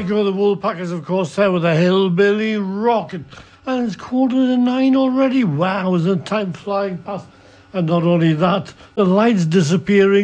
Psycho, the Woolpackers, of course, there with a hillbilly rockin'. And it's 9:15 already. Wow, is the time flying past? And not only that, the lights disappearing.